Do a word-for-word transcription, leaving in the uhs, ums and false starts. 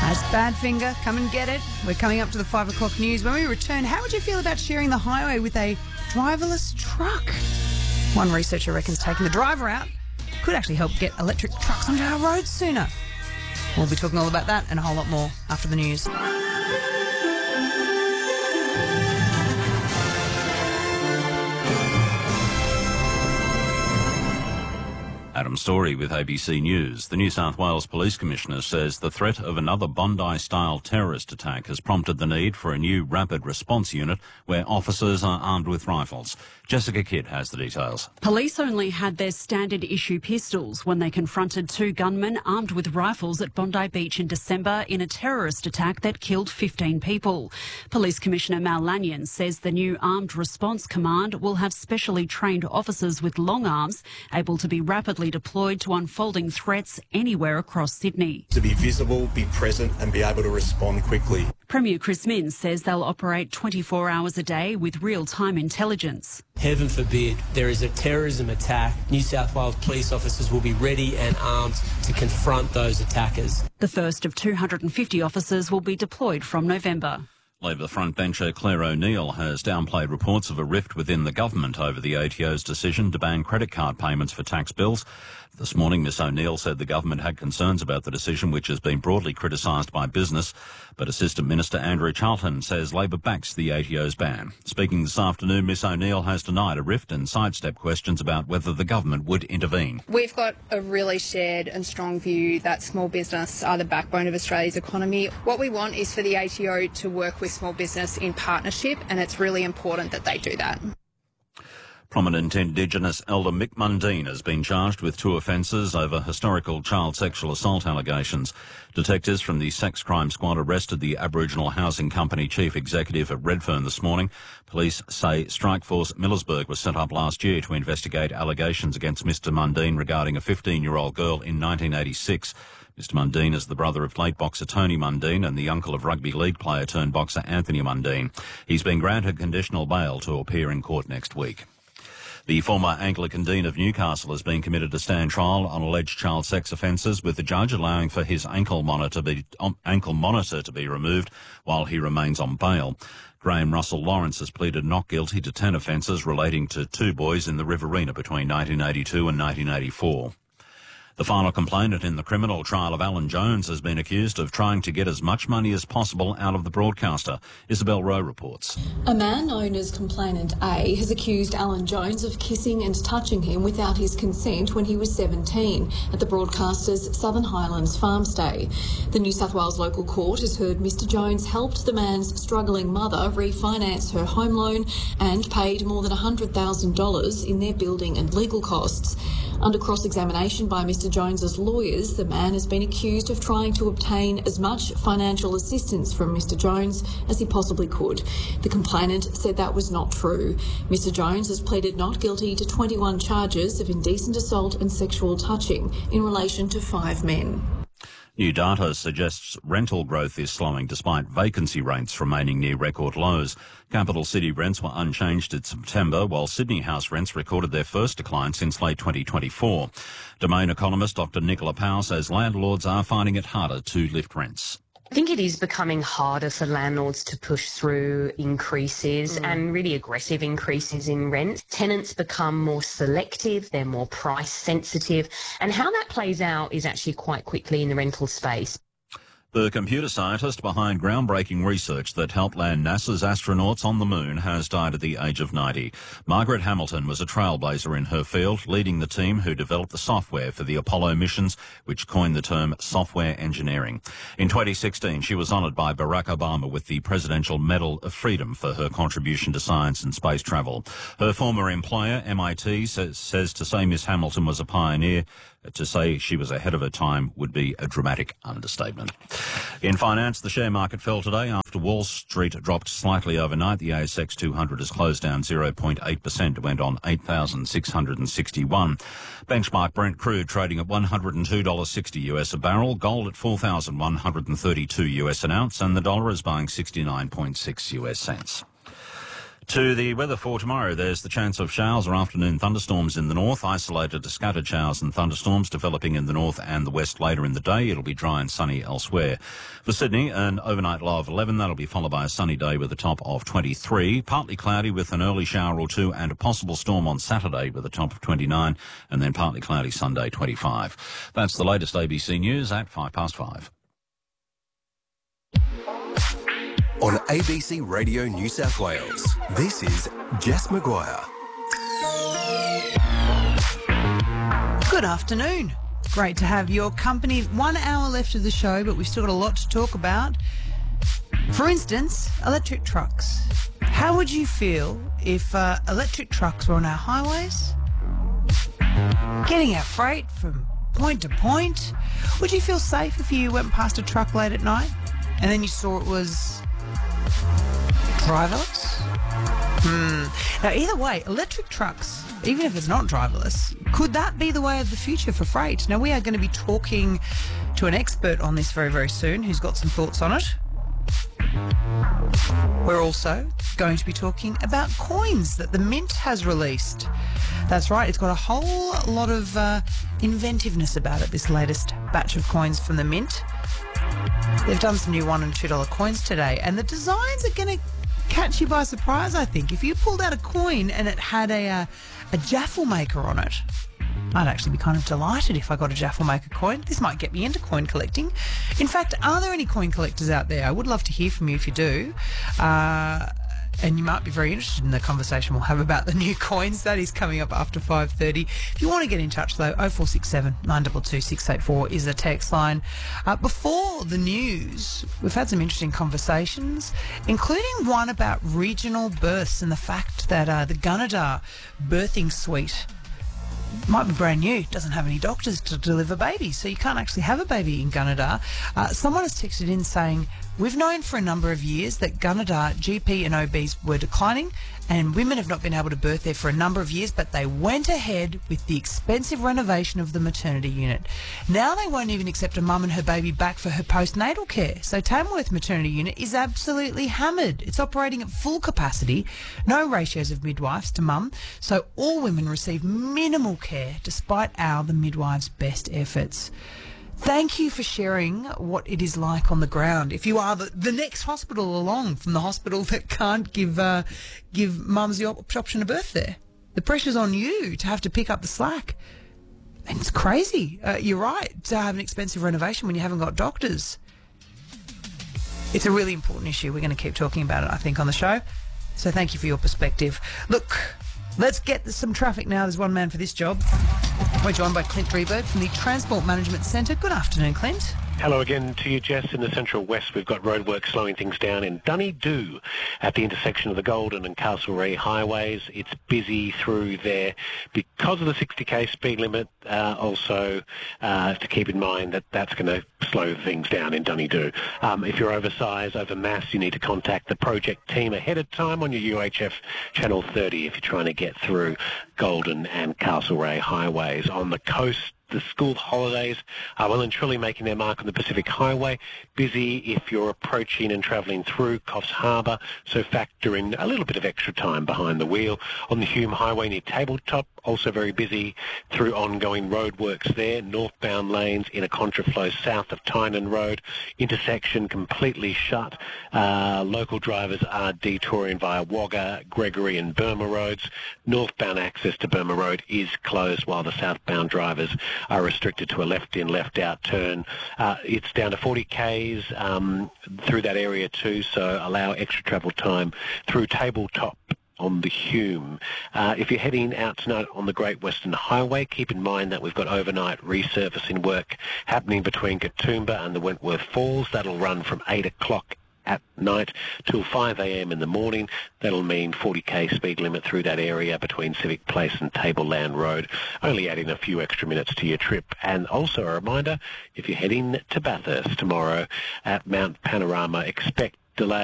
That's Badfinger. Come and get it. We're coming up to the five o'clock news. When we return, how would you feel about sharing the highway with a driverless truck? One researcher reckons taking the driver out could actually help get electric trucks onto our roads sooner. We'll be talking all about that and a whole lot more after the news. Adam Story with A B C News. The New South Wales Police Commissioner says the threat of another Bondi-style terrorist attack has prompted the need for a new rapid response unit where officers are armed with rifles. Jessica Kidd has the details. Police only had their standard issue pistols when they confronted two gunmen armed with rifles at Bondi Beach in December in a terrorist attack that killed fifteen people. Police Commissioner Mal Lanyon says the new Armed Response Command will have specially trained officers with long arms able to be rapidly deployed to unfolding threats anywhere across Sydney. To be visible, be present and be able to respond quickly. Premier Chris Minns says they'll operate twenty-four hours a day with real-time intelligence. Heaven forbid there is a terrorism attack, New South Wales police officers will be ready and armed to confront those attackers. The first of two hundred fifty officers will be deployed from November. Labor frontbencher Claire O'Neill has downplayed reports of a rift within the government over the A T O's decision to ban credit card payments for tax bills. This morning, Miss O'Neill said the government had concerns about the decision, which has been broadly criticised by business. But Assistant Minister Andrew Charlton says Labor backs the A T O's ban. Speaking this afternoon, Miss O'Neill has denied a rift and sidestepped questions about whether the government would intervene. We've got a really shared and strong view that small business are the backbone of Australia's economy. What we want is for the A T O to work with small business in partnership, and it's really important that they do that. Prominent Indigenous elder Mick Mundine has been charged with two offences over historical child sexual assault allegations. Detectives from the Sex Crime Squad arrested the Aboriginal Housing Company chief executive at Redfern this morning. Police say Strikeforce Millersburg was set up last year to investigate allegations against Mister Mundine regarding a fifteen-year-old girl in nineteen eighty-six. Mister Mundine is the brother of late boxer Tony Mundine and the uncle of rugby league player turned boxer Anthony Mundine. He's been granted conditional bail to appear in court next week. The former Anglican Dean of Newcastle has been committed to stand trial on alleged child sex offences, with the judge allowing for his ankle monitor, be, um, ankle monitor to be removed while he remains on bail. Graham Russell Lawrence has pleaded not guilty to ten offences relating to two boys in the Riverina between nineteen eighty-two and nineteen eighty-four. The final complainant in the criminal trial of Alan Jones has been accused of trying to get as much money as possible out of the broadcaster. Isabel Rowe reports. A man known as Complainant A has accused Alan Jones of kissing and touching him without his consent when he was seventeen at the broadcaster's Southern Highlands farm stay. The New South Wales local court has heard Mister Jones helped the man's struggling mother refinance her home loan and paid more than one hundred thousand dollars in their building and legal costs. Under cross-examination by Mister Jones's lawyers, the man has been accused of trying to obtain as much financial assistance from Mister Jones as he possibly could. The complainant said that was not true. Mister Jones has pleaded not guilty to twenty-one charges of indecent assault and sexual touching in relation to five men. New data suggests rental growth is slowing despite vacancy rates remaining near record lows. Capital city rents were unchanged in September, while Sydney house rents recorded their first decline since late twenty twenty-four. Domain economist Doctor Nicola Powell says landlords are finding it harder to lift rents. I think it is becoming harder for landlords to push through increases mm. and really aggressive increases in rent. Tenants become more selective, they're more price sensitive, and how that plays out is actually quite quickly in the rental space. The computer scientist behind groundbreaking research that helped land NASA's astronauts on the moon has died at the age of ninety. Margaret Hamilton was a trailblazer in her field, leading the team who developed the software for the Apollo missions, which coined the term software engineering. In twenty sixteen, she was honoured by Barack Obama with the Presidential Medal of Freedom for her contribution to science and space travel. Her former employer, M I T, says, says to say Miss Hamilton was a pioneer. To say she was ahead of her time would be a dramatic understatement. In finance, the share market fell today after Wall Street dropped slightly overnight. The A S X two hundred has closed down zero point eight percent. It went on eight thousand six hundred sixty-one. Benchmark Brent crude trading at one hundred two dollars sixty US a barrel. Gold at four thousand one hundred thirty-two US an ounce. And the dollar is buying sixty-nine point six US cents. To the weather for tomorrow, there's the chance of showers or afternoon thunderstorms in the north, isolated to scattered showers and thunderstorms developing in the north and the west later in the day. It'll be dry and sunny elsewhere. For Sydney, an overnight low of eleven. That'll be followed by a sunny day with a top of twenty-three. Partly cloudy with an early shower or two and a possible storm on Saturday with a top of twenty-nine, and then partly cloudy Sunday, twenty-five. That's the latest A B C News at five past five. On A B C Radio New South Wales, this is Jess Maguire. Good afternoon. Great to have your company. One hour left of the show, but we've still got a lot to talk about. For instance, electric trucks. How would you feel if uh, electric trucks were on our highways, getting our freight from point to point? Would you feel safe if you went past a truck late at night and then you saw it was driverless? Hmm. Now, either way, electric trucks, even if it's not driverless, could that be the way of the future for freight? Now, we are going to be talking to an expert on this very, very soon who's got some thoughts on it. We're also going to be talking about coins that the Mint has released. That's right, it's got a whole lot of uh, inventiveness about it, this latest batch of coins from the Mint. They've done some new one and two dollar coins today, and the designs are going to catch you by surprise, I think. If you pulled out a coin and it had a uh, a Jaffle maker on it, I'd actually be kind of delighted if I got a Jaffle maker coin. This might get me into coin collecting. In fact, are there any coin collectors out there? I would love to hear from you if you do. Uh, and you might be very interested in the conversation we'll have about the new coins. That is coming up after five thirty. If you want to get in touch, though, oh four six seven, nine two two, six eight four is the text line. Uh, before the news, we've had some interesting conversations, including one about regional births and the fact that uh, the Gunnedah birthing suite might be brand new, doesn't have any doctors to deliver babies, so you can't actually have a baby in Gunnedah. Uh, someone has texted in saying, we've known for a number of years that Gunnedah G P and O Bs were declining and women have not been able to birth there for a number of years, but they went ahead with the expensive renovation of the maternity unit. Now they won't even accept a mum and her baby back for her postnatal care. So Tamworth Maternity Unit is absolutely hammered. It's operating at full capacity, no ratios of midwives to mum, so all women receive minimal care despite our, the midwives' best efforts. Thank you for sharing what it is like on the ground. If you are the, the next hospital along from the hospital that can't give uh, give mums the op- option of birth there, the pressure's on you to have to pick up the slack. And it's crazy. Uh, you're right, to have an expensive renovation when you haven't got doctors. It's a really important issue. We're going to keep talking about it, I think, on the show. So thank you for your perspective. Look, let's get some traffic now. There's one man for this job. We're joined by Clint Drieberg from the Transport Management Centre. Good afternoon, Clint. Hello again to you, Jess. In the Central West, we've got roadwork slowing things down in Dunedoo at the intersection of the Golden and Castlereagh highways. It's busy through there because of the sixty k speed limit. Uh, also, uh, to keep in mind that that's going to slow things down in Dunedoo. Um, if you're oversized, over mass, you need to contact the project team ahead of time on your U H F Channel thirty if you're trying to get through Golden and Castlereagh highways. On the coast, the school holidays are well and truly making their mark on the Pacific Highway. Busy if you're approaching and travelling through Coffs Harbour, so factor in a little bit of extra time behind the wheel. On the Hume Highway near Tabletop, also very busy through ongoing roadworks there. Northbound lanes in a contraflow south of Tynan Road. Intersection completely shut. Uh, local drivers are detouring via Wagga, Gregory and Burma roads. Northbound access to Burma Road is closed while the southbound drivers are restricted to a left-in, left-out turn. Uh, it's down to forty kays um, through that area too, so allow extra travel time through Tabletop on the Hume. Uh, if you're heading out tonight on the Great Western Highway, keep in mind that we've got overnight resurfacing work happening between Katoomba and the Wentworth Falls. That'll run from eight o'clock at night till five a m in the morning. That'll mean forty k speed limit through that area between Civic Place and Tableland Road, only adding a few extra minutes to your trip. And also a reminder, if you're heading to Bathurst tomorrow at Mount Panorama, expect delay